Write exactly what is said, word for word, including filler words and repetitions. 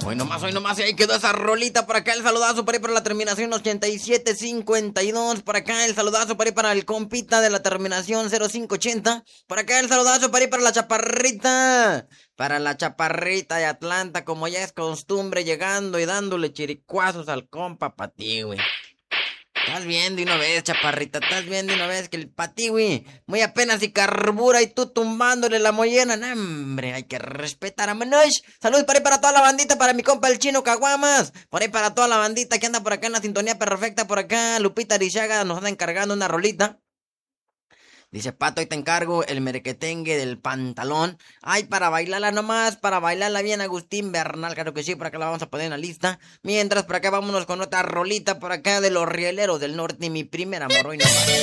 Hoy nomás, hoy nomás, y ahí quedó esa rolita. Por acá el saludazo para ahí para la terminación ochenta y siete cincuenta y dos. Por acá el saludazo para ahí para el compita de la terminación cero cinco ochenta. Por acá el saludazo para ahí para la chaparrita. Para la chaparrita de Atlanta, como ya es costumbre, llegando y dándole chiricuazos al compa pa' ti, güey. Estás bien de una vez, chaparrita, estás bien de una vez que el patiwi muy apenas y carbura y tú tumbándole la mollena. No, hombre, hay que respetar a Manosh. Saludos para ahí para toda la bandita, para mi compa el chino Caguamas. Por ahí para toda la bandita que anda por acá en la sintonía perfecta. Por acá Lupita Arizaga nos anda encargando una rolita. Dice, Pato, ahí te encargo el merequetengue del pantalón. Ay, para bailarla nomás, para bailarla bien, Agustín Bernal. Claro que sí, por acá la vamos a poner en la lista. Mientras, por acá vámonos con otra rolita por acá de los rieleros del norte. Mi primer amor, hoy nomás.